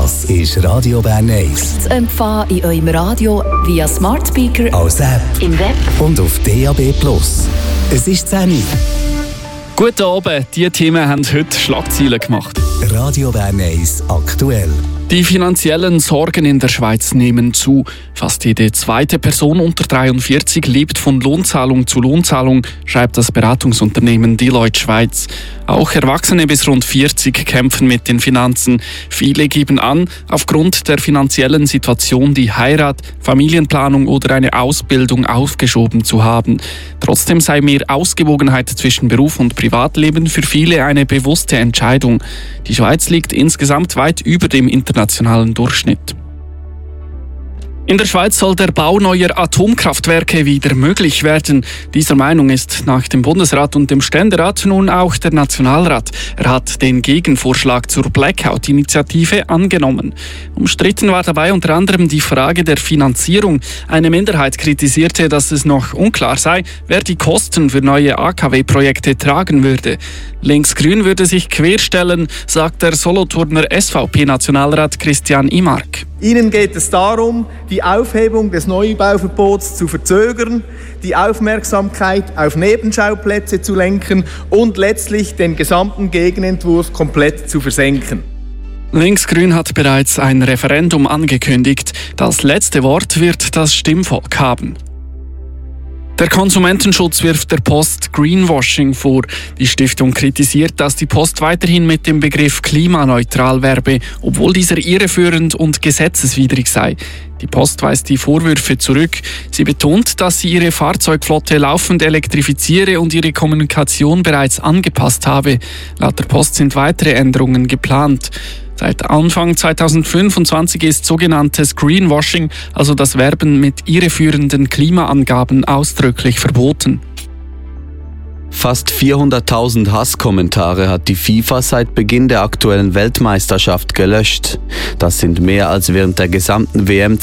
Das ist Radio Bern 1. Zu empfangen in eurem Radio via Smart Speaker, als App im Web und auf DAB+. Es ist 10 Uhr. Guten Abend, diese Themen haben heute Schlagzeilen gemacht. Radio Bern 1 aktuell. Die finanziellen Sorgen in der Schweiz nehmen zu. Fast jede zweite Person unter 43 lebt von Lohnzahlung zu Lohnzahlung, schreibt das Beratungsunternehmen Deloitte Schweiz. Auch Erwachsene bis rund 40 kämpfen mit den Finanzen. Viele geben an, aufgrund der finanziellen Situation die Heirat, Familienplanung oder eine Ausbildung aufgeschoben zu haben. Trotzdem sei mehr Ausgewogenheit zwischen Beruf und Privatleben für viele eine bewusste Entscheidung. Die Schweiz liegt insgesamt weit über dem internationalen Durchschnitt. In der Schweiz soll der Bau neuer Atomkraftwerke wieder möglich werden. Dieser Meinung ist nach dem Bundesrat und dem Ständerat nun auch der Nationalrat. Er hat den Gegenvorschlag zur Blackout-Initiative angenommen. Umstritten war dabei unter anderem die Frage der Finanzierung. Eine Minderheit kritisierte, dass es noch unklar sei, wer die Kosten für neue AKW-Projekte tragen würde. Linksgrün würde sich querstellen, sagt der Solothurner SVP-Nationalrat Christian Imark. Ihnen geht es darum, die Aufhebung des Neubauverbots zu verzögern, die Aufmerksamkeit auf Nebenschauplätze zu lenken und letztlich den gesamten Gegenentwurf komplett zu versenken. Linksgrün hat bereits ein Referendum angekündigt. Das letzte Wort wird das Stimmvolk haben. Der Konsumentenschutz wirft der Post Greenwashing vor. Die Stiftung kritisiert, dass die Post weiterhin mit dem Begriff klimaneutral werbe, obwohl dieser irreführend und gesetzeswidrig sei. Die Post weist die Vorwürfe zurück. Sie betont, dass sie ihre Fahrzeugflotte laufend elektrifiziere und ihre Kommunikation bereits angepasst habe. Laut der Post sind weitere Änderungen geplant. Seit Anfang 2025 ist sogenanntes Greenwashing, also das Werben mit irreführenden Klimaangaben, ausdrücklich verboten. Fast 400.000 Hasskommentare hat die FIFA seit Beginn der aktuellen Weltmeisterschaft gelöscht. Das sind mehr als während der gesamten WM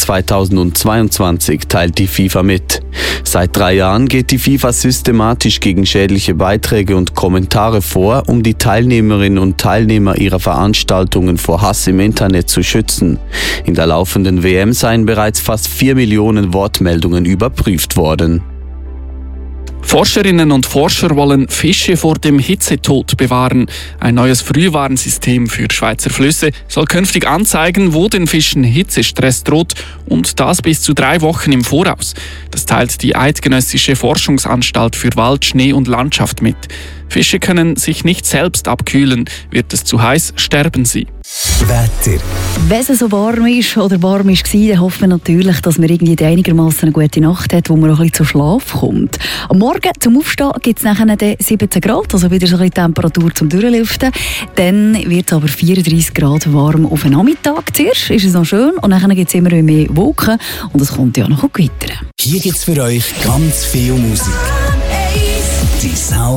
2022, teilt die FIFA mit. Seit 3 Jahren geht die FIFA systematisch gegen schädliche Beiträge und Kommentare vor, um die Teilnehmerinnen und Teilnehmer ihrer Veranstaltungen vor Hass im Internet zu schützen. In der laufenden WM seien bereits fast 4 Millionen Wortmeldungen überprüft worden. Forscherinnen und Forscher wollen Fische vor dem Hitzetod bewahren. Ein neues Frühwarnsystem für Schweizer Flüsse soll künftig anzeigen, wo den Fischen Hitzestress droht, und das bis zu 3 Wochen im Voraus. Das teilt die Eidgenössische Forschungsanstalt für Wald, Schnee und Landschaft mit. Fische können sich nicht selbst abkühlen. Wird es zu heiß, sterben sie. Wetter. Wenn es so warm ist oder warm war, dann hoffen wir natürlich, dass man irgendwie einigermaßen eine gute Nacht hat, wo man auch ein bisschen zu Schlaf kommt. Am Morgen zum Aufstehen gibt es nachher 17 Grad, also wieder so ein bisschen Temperatur zum Durchlüften. Dann wird es aber 34 Grad warm auf den Nachmittag. Zuerst ist es noch schön und dann gibt es immer mehr Wolken und es kommt ja noch Gewitter. Hier gibt es für euch ganz viel Musik. Die Sound